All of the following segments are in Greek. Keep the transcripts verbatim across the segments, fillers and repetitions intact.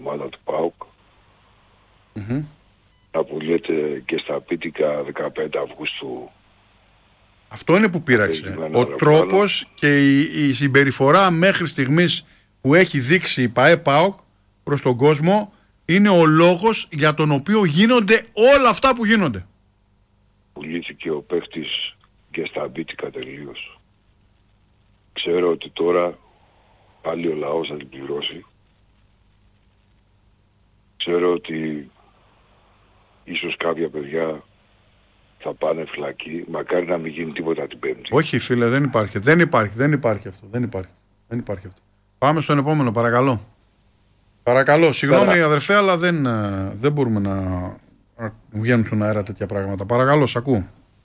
ομάδα του ΠΑΟΚ. Mm-hmm. Να πουλιέται και στα πίτικα δεκαπέντε Αυγούστου. Αυτό είναι που πείραξε. Ο τρόπος και η, η συμπεριφορά μέχρι στιγμής που έχει δείξει η ΠΑΕ ΠΑΟΚ προς τον κόσμο είναι ο λόγος για τον οποίο γίνονται όλα αυτά που γίνονται. Πουλήθηκε ο παίχτης και στα πίτικα τελείως. Ξέρω ότι τώρα πάλι ο λαός θα την πληρώσει. Ξέρω ότι ίσως κάποια παιδιά θα πάνε φυλακή. Μακάρι να μην γίνει τίποτα την Πέμπτη. Όχι φίλε, δεν υπάρχει. Δεν υπάρχει, δεν υπάρχει αυτό. Δεν υπάρχει. Δεν υπάρχει αυτό. Πάμε στον επόμενο, παρακαλώ. Παρακαλώ, συγγνώμη Πέρα. αδερφέ, αλλά δεν, δεν μπορούμε να, να βγαίνουν στον αέρα τέτοια πράγματα. Παρακαλώ, σ' ακούω.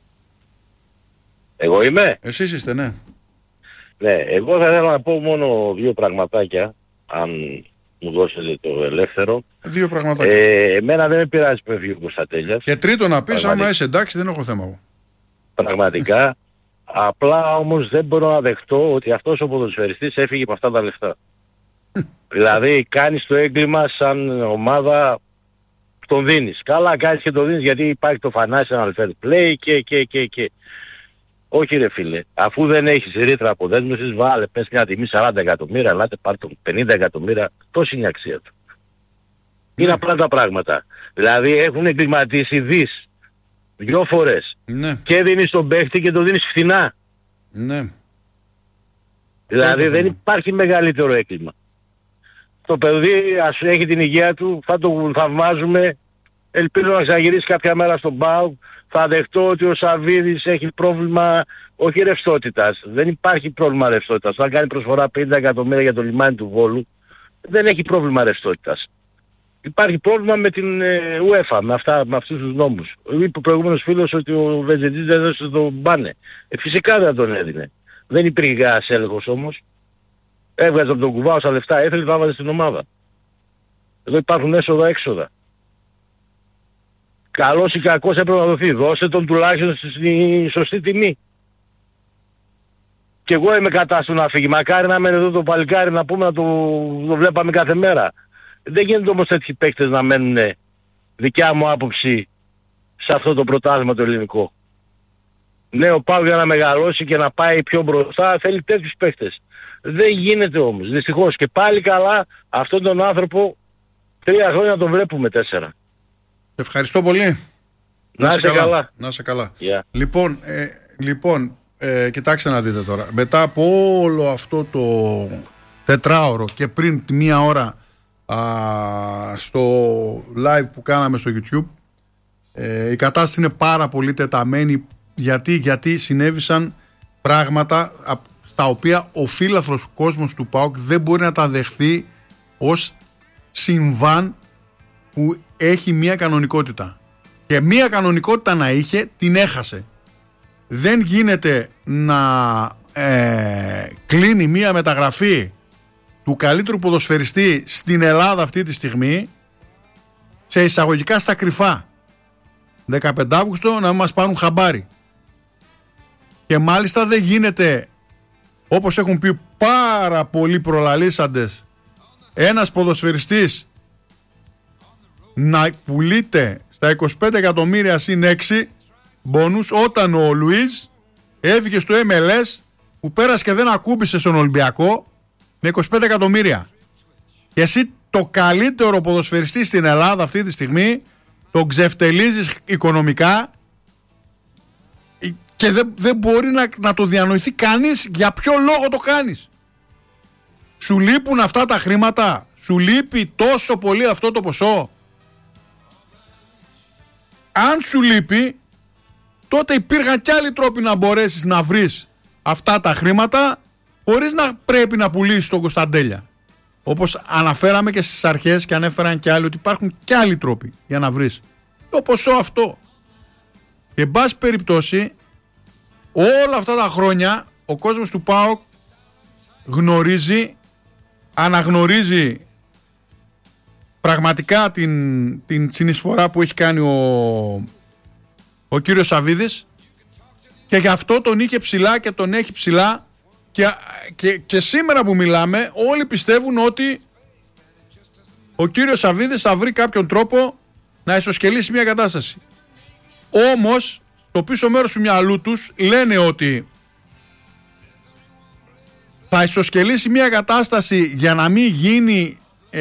Εγώ είμαι. Εσείς είστε, ναι. Ναι, εγώ θα ήθελα να πω μόνο δύο πραγματάκια, αν μου δώσετε το ελεύθερο. Δύο πραγματάκια. Ε, εμένα δεν με πειράζει που έφυγε ο Κωνσταντέλιας. Και τρίτο να πεις, άμα είσαι εντάξει, δεν έχω θέμα εγώ. Πραγματικά. Απλά όμως δεν μπορώ να δεχτώ ότι αυτός ο ποδοσφαιριστής έφυγε από αυτά τα λεφτά. Δηλαδή κάνεις το έγκλημα σαν ομάδα, τον δίνεις. Καλά κάνεις και τον δίνεις γιατί υπάρχει το financial fair play και και και και. Όχι ρε φίλε, αφού δεν έχεις ρήτρα αποδέσμευσης, βάλε πες μια τιμή σαράντα εκατομμύρια, ελάτε πάρ' τον πενήντα εκατομμύρια, τόση είναι η αξία του. Ναι. Είναι απλά τα πράγματα. Δηλαδή έχουν εγκληματίσει δις, δυο φορές. Ναι. Και δίνεις τον παίχτη και τον δίνεις φθηνά. Ναι. Δηλαδή ναι. δεν υπάρχει μεγαλύτερο έγκλημα. Το παιδί ας έχει την υγεία του, θα το θαυμάζουμε, ελπίζω να ξαναγυρίσει κάποια μέρα στον ΠΑΟΚ. Θα δεχτώ ότι ο Σαββίδης έχει πρόβλημα, όχι ρευστότητας. Δεν υπάρχει πρόβλημα ρευστότητας. Αν κάνει προσφορά πενήντα εκατομμύρια για το λιμάνι του Βόλου, δεν έχει πρόβλημα ρευστότητας. Υπάρχει πρόβλημα με την ε, UEFA, με, αυτά, με αυτούς τους νόμους. Είπε ο προηγούμενος φίλος ότι ο Βεζεντής δεν έδωσε τον μπάνε. Ε, φυσικά δεν τον έδινε. Δεν υπήρχε κανένας έλεγχος όμως. Έβγαζε από τον κουβά όσα λεφτά έθελε, θα έβαζε στην ομάδα. Εδώ υπάρχουν έσοδα έξοδα. Καλός ή κακός έπρεπε να δοθεί. Δώσε τον τουλάχιστον στη σωστή τιμή. Και εγώ είμαι κατά στο να φύγει. Μακάρι να μένει εδώ το παλικάρι να πούμε να το, το βλέπαμε κάθε μέρα. Δεν γίνεται όμως τέτοιοι παίκτες να μένουν, δικιά μου άποψη, σε αυτό το πρωτάθλημα το ελληνικό. Ναι, ο ΠΑΟΚ για να μεγαλώσει και να πάει πιο μπροστά θέλει τέτοιους παίκτες. Δεν γίνεται όμως, δυστυχώς. Και πάλι καλά αυτόν τον άνθρωπο τρία χρόνια τον βλέπουμε, τέσσερα. Ευχαριστώ πολύ. Να είσαι καλά. καλά. Να είσαι καλά. Yeah. Λοιπόν, ε, λοιπόν ε, κοιτάξτε να δείτε τώρα. Μετά από όλο αυτό το τετράωρο και πριν τη μία ώρα α, στο live που κάναμε στο YouTube, ε, η κατάσταση είναι πάρα πολύ τεταμένη. Γιατί, γιατί συνέβησαν πράγματα στα οποία ο φύλαθρος κόσμος του ΠΑΟΚ δεν μπορεί να τα δεχθεί ως συμβάν που έχει μία κανονικότητα. Και μία κανονικότητα να είχε, την έχασε. Δεν γίνεται να ε, κλείνει μία μεταγραφή του καλύτερου ποδοσφαιριστή στην Ελλάδα αυτή τη στιγμή σε εισαγωγικά στα κρυφά. δεκαπέντε Αυγούστου να μας πάρουν χαμπάρι. Και μάλιστα δεν γίνεται, όπως έχουν πει πάρα πολλοί προλαλήσαντες, ένας ποδοσφαιριστής να πουλείται στα είκοσι πέντε εκατομμύρια συν έξι μπόνους όταν ο Λουίζ έφυγε στο εμ ελ ες που πέρασε και δεν ακούμπησε στον Ολυμπιακό με είκοσι πέντε εκατομμύρια. Και εσύ το καλύτερο ποδοσφαιριστή στην Ελλάδα αυτή τη στιγμή τον ξεφτελίζεις οικονομικά και δεν, δεν μπορεί να, να το διανοηθεί κανείς για ποιο λόγο το κάνεις. Σου λείπουν αυτά τα χρήματα, σου λείπει τόσο πολύ αυτό το ποσό. Αν σου λείπει, τότε υπήρχαν κι άλλοι τρόποι να μπορέσεις να βρεις αυτά τα χρήματα χωρίς να πρέπει να πουλήσεις τον Κωνσταντέλια. Όπως αναφέραμε και στις αρχές και ανέφεραν κι άλλοι ότι υπάρχουν κι άλλοι τρόποι για να βρεις το ποσό αυτό. Και εν πάση περιπτώσει, όλα αυτά τα χρόνια ο κόσμος του ΠΑΟΚ γνωρίζει, αναγνωρίζει πραγματικά την, την συνεισφορά που έχει κάνει ο, ο κύριος Σαββίδης και γι' αυτό τον είχε ψηλά και τον έχει ψηλά και, και, και σήμερα που μιλάμε όλοι πιστεύουν ότι ο κύριος Σαββίδης θα βρει κάποιον τρόπο να ισοσκελίσει μια κατάσταση. Όμως, το πίσω μέρος του μυαλού τους λένε ότι θα ισοσκελίσει μια κατάσταση για να μην γίνει ε,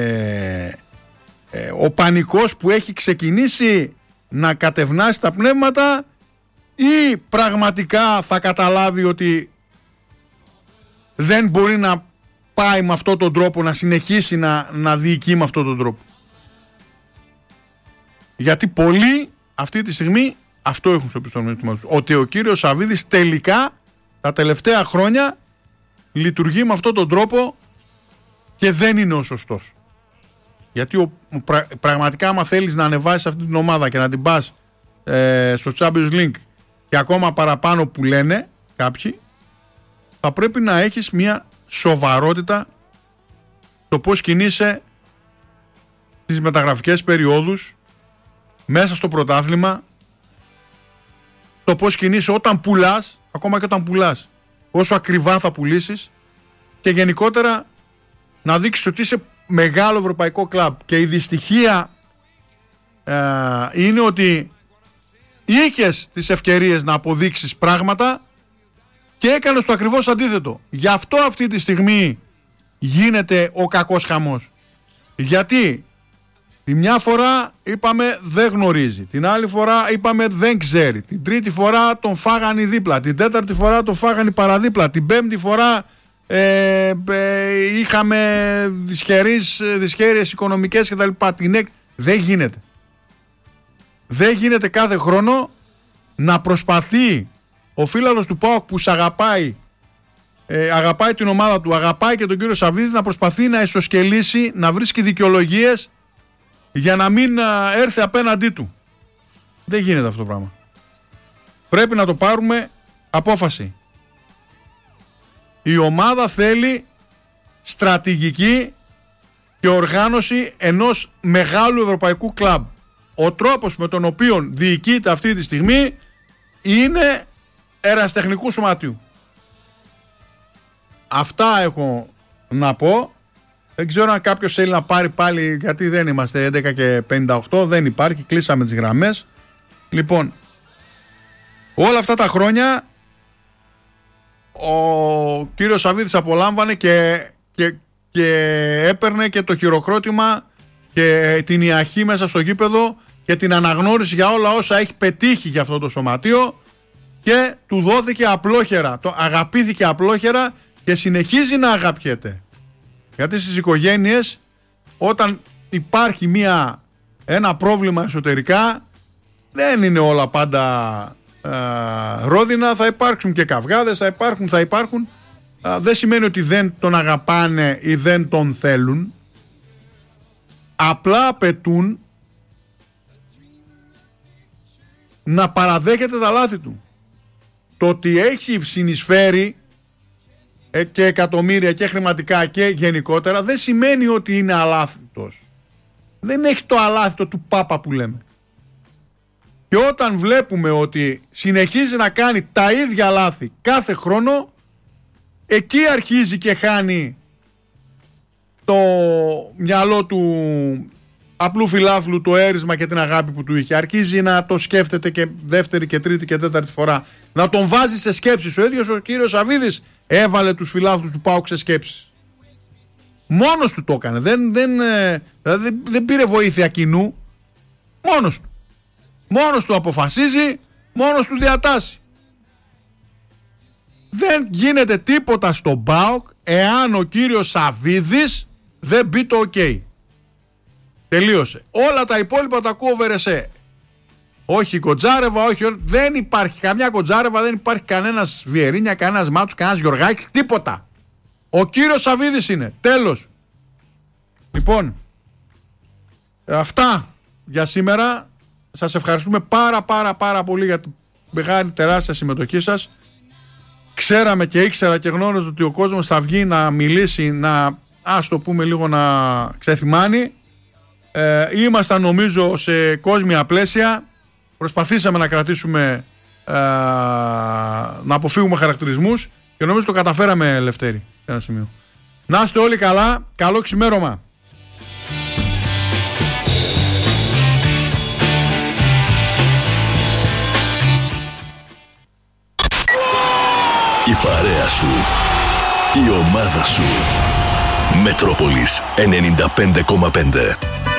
ε, ο πανικός που έχει ξεκινήσει να κατευνάσει τα πνεύματα, ή πραγματικά θα καταλάβει ότι δεν μπορεί να πάει με αυτόν τον τρόπο, να συνεχίσει να, να διοικεί με αυτόν τον τρόπο. Γιατί πολλοί αυτή τη στιγμή αυτό έχουν στο πιστομήνυμα τους, ότι ο κύριος Σαββίδης τελικά τα τελευταία χρόνια λειτουργεί με αυτόν τον τρόπο και δεν είναι ο σωστός. Γιατί ο, πρα, πραγματικά άμα θέλεις να ανεβάσεις αυτή την ομάδα και να την πας ε, στο Champions League και ακόμα παραπάνω που λένε κάποιοι, θα πρέπει να έχεις μια σοβαρότητα το πώς κινείσαι τις μεταγραφικές περιόδους μέσα στο πρωτάθλημα, το πώς κινείσαι όταν πουλάς, ακόμα και όταν πουλάς, όσο ακριβά θα πουλήσεις, και γενικότερα να δείξεις ότι είσαι μεγάλο ευρωπαϊκό κλαμπ. Και η δυστυχία ε, είναι ότι είχες τις ευκαιρίες να αποδείξεις πράγματα και έκανες το ακριβώς αντίθετο. Γι' αυτό αυτή τη στιγμή γίνεται ο κακός χαμός. Γιατί τη μια φορά είπαμε δεν γνωρίζει, την άλλη φορά είπαμε δεν ξέρει, την τρίτη φορά τον φάγανε δίπλα, την τέταρτη φορά τον φάγανε παραδίπλα, την πέμπτη φορά ε, ε, είχαμε δυσχέρειες οικονομικές κτλ. Την εκ... Δεν γίνεται. Δεν γίνεται κάθε χρόνο να προσπαθεί ο φίλαθλος του ΠΑΟΚ που σ' αγαπάει, ε, αγαπάει την ομάδα του, αγαπάει και τον κύριο Σαββίδη, να προσπαθεί να ισοσκελίσει, να βρίσκει δικαιολογίες για να μην α, έρθει απέναντί του. Δεν γίνεται αυτό το πράγμα. Πρέπει να το πάρουμε απόφαση. Η ομάδα θέλει στρατηγική και οργάνωση ενός μεγάλου ευρωπαϊκού κλαμπ. Ο τρόπος με τον οποίο διοικείται αυτή τη στιγμή είναι ερασιτεχνικού σωματείου. Αυτά έχω να πω. Δεν ξέρω αν κάποιος θέλει να πάρει πάλι, γιατί δεν είμαστε έντεκα και πενήντα οκτώ, δεν υπάρχει, κλείσαμε τις γραμμές. Λοιπόν, όλα αυτά τα χρόνια ο κύριος Σαββίδης απολάμβανε και, και, και έπαιρνε και το χειροκρότημα και την ιαχή μέσα στο γήπεδο και την αναγνώριση για όλα όσα έχει πετύχει για αυτό το σωματείο, και του δόθηκε απλόχερα, το αγαπήθηκε απλόχερα και συνεχίζει να αγαπιέται. Γιατί στις οικογένειες, όταν υπάρχει μια, ένα πρόβλημα εσωτερικά, δεν είναι όλα πάντα ε, ρόδινα, θα υπάρξουν και καυγάδες, θα υπάρχουν, θα υπάρχουν. Ε, δεν σημαίνει ότι δεν τον αγαπάνε ή δεν τον θέλουν. Απλά απαιτούν να παραδέχεται τα λάθη του. Το ότι έχει συνεισφέρει και εκατομμύρια και χρηματικά και γενικότερα δεν σημαίνει ότι είναι αλάθητος. Δεν έχει το αλάθητο του Πάπα που λέμε. Και όταν βλέπουμε ότι συνεχίζει να κάνει τα ίδια λάθη κάθε χρόνο, εκεί αρχίζει και χάνει το μυαλό του απλού φιλάθλου το έρισμα και την αγάπη που του είχε. Αρχίζει να το σκέφτεται και δεύτερη και τρίτη και τέταρτη φορά, να τον βάζει σε σκέψεις. Ο ίδιος ο κύριος Σαββίδης έβαλε τους φιλάθλους του ΠΑΟΚ σε σκέψεις. Μόνος του το έκανε. Δεν, δεν, δηλαδή δεν πήρε βοήθεια κοινού. Μόνος του. Μόνος του αποφασίζει, μόνος του διατάσσει. Δεν γίνεται τίποτα στον ΠΑΟΚ εάν ο κύριος Σαββίδης δεν μπει το ok. Τελείωσε. Όλα τα υπόλοιπα τα ακούω Βερεσέ. Όχι Κοντζάρεβα, όχι. Δεν υπάρχει καμιά Κοντζάρεβα, δεν υπάρχει κανένας Βιερίνια, κανένας Μάτσος, κανένας Γιωργάκης, τίποτα. Ο κύριος Σαββίδης είναι. Τέλος. Λοιπόν, αυτά για σήμερα. Σας ευχαριστούμε πάρα πάρα πάρα πολύ για την μεγάλη τεράστια συμμετοχή σας. Ξέραμε και ήξερα και γνώριζα ότι ο κόσμος θα βγει να μιλήσει, να, ας το πούμε λίγο, να ξεθυμάνει. Ε, ήμασταν νομίζω σε κόσμια πλαίσια. Προσπαθήσαμε να κρατήσουμε, ε, να αποφύγουμε χαρακτηρισμούς και νομίζω το καταφέραμε, Λευτέρη, σε ένα σημείο. Να είστε όλοι καλά. Καλό ξημέρωμα. Η παρέα σου. Η ομάδα σου. Μετρόπολης ενενήντα πέντε κόμμα πέντε.